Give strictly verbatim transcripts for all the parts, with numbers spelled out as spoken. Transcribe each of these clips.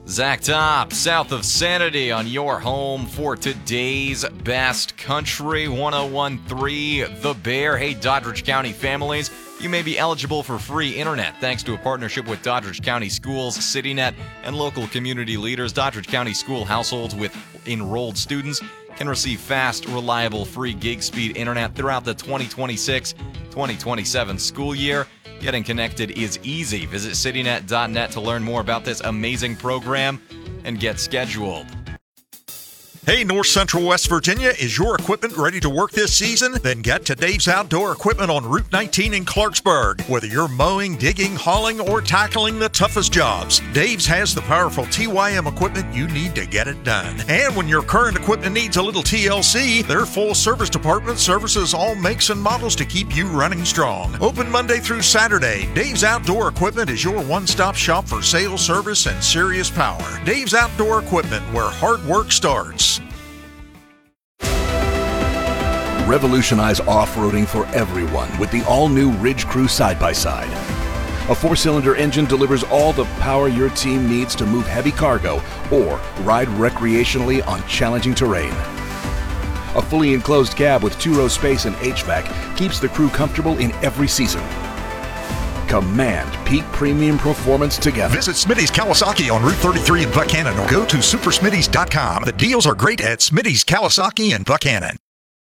Zach Top, south of Sanity on your home for today's best country. one oh one point three The Bear. Hey, Doddridge County families, you may be eligible for free internet thanks to a partnership with Doddridge County Schools, CityNet, and local community leaders. Doddridge County school households with enrolled students can receive fast, reliable, free gig speed internet throughout the twenty twenty-six twenty twenty-seven school year. Getting connected is easy. Visit citynet dot net to learn more about this amazing program and get scheduled. Hey, North Central West Virginia, is your equipment ready to work this season? Then get to Dave's Outdoor Equipment on Route nineteen in Clarksburg. Whether you're mowing, digging, hauling, or tackling the toughest jobs, Dave's has the powerful T Y M equipment you need to get it done. And when your current equipment needs a little T L C, their full service department services all makes and models to keep you running strong. Open Monday through Saturday, Dave's Outdoor Equipment is your one-stop shop for sales, service, and serious power. Dave's Outdoor Equipment, where hard work starts. Revolutionize off-roading for everyone with the all-new Ridge Crew side-by-side. A four-cylinder engine delivers all the power your team needs to move heavy cargo or ride recreationally on challenging terrain. A fully enclosed cab with two-row space and H V A C keeps the crew comfortable in every season. Command peak premium performance together. Visit Smitty's Kawasaki on Route thirty-three in Buchanan or go to super smitty's dot com. The deals are great at Smitty's Kawasaki in Buchanan.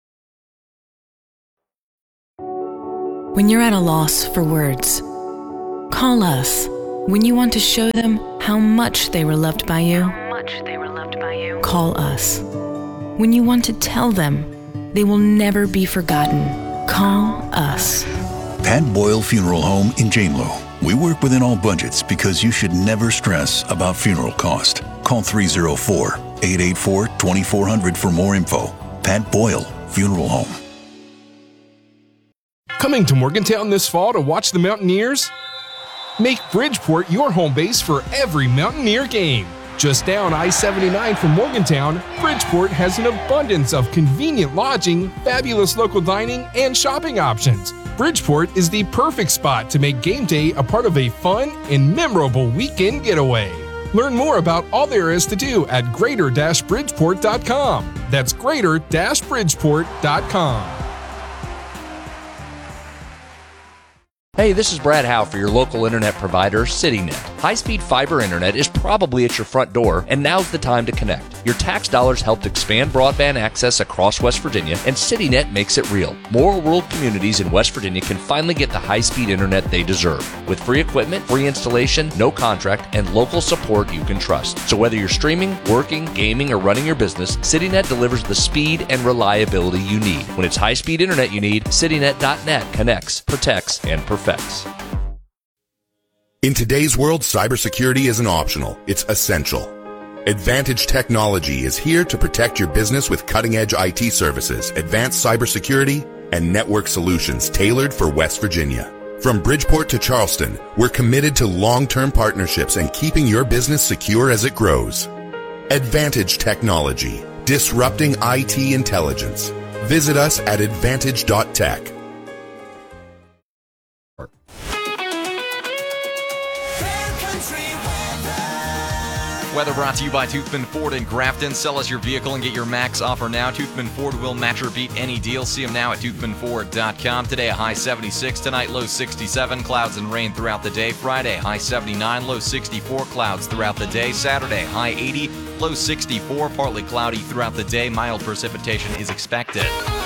When you're at a loss for words, call us. When you want to show them how much they were loved by you, How much they were loved by you. call us. When you want to tell them they will never be forgotten, call us. Pat Boyle Funeral Home in Janelow. We work within all budgets because you should never stress about funeral cost. Call three oh four, eight eight four, two four zero zero for more info. Pat Boyle Funeral Home. Coming to Morgantown this fall to watch the Mountaineers? Make Bridgeport your home base for every Mountaineer game. Just down I seventy-nine from Morgantown, Bridgeport has an abundance of convenient lodging, fabulous local dining, and shopping options. Bridgeport is the perfect spot to make game day a part of a fun and memorable weekend getaway. Learn more about all there is to do at greater bridgeport dot com. That's greater bridgeport dot com. Hey, this is Brad Howe for your local internet provider, CityNet. High-speed fiber internet is probably at your front door, and now's the time to connect. Your tax dollars helped expand broadband access across West Virginia, and CityNet makes it real. More rural communities in West Virginia can finally get the high-speed internet they deserve. With free equipment, free installation, no contract, and local support you can trust. So whether you're streaming, working, gaming, or running your business, CityNet delivers the speed and reliability you need. When it's high-speed internet you need, citynet dot net connects, protects, and perfects. In today's world, cybersecurity isn't optional, it's essential. Advantage Technology is here to protect your business with cutting-edge I T services, advanced cybersecurity, and network solutions tailored for West Virginia. From Bridgeport to Charleston, we're committed to long-term partnerships and keeping your business secure as it grows. Advantage Technology, disrupting I T intelligence. Visit us at advantage dot tech. Weather brought to you by Toothman Ford in Grafton. Sell us your vehicle and get your max offer now. Toothman Ford will match or beat any deal. See them now at toothman ford dot com. Today a high seventy-six. Tonight low sixty-seven. Clouds and rain throughout the day. Friday high seventy-nine. Low sixty-four. Clouds throughout the day. Saturday high eighty. Low sixty-four. Partly cloudy throughout the day. Mild precipitation is expected.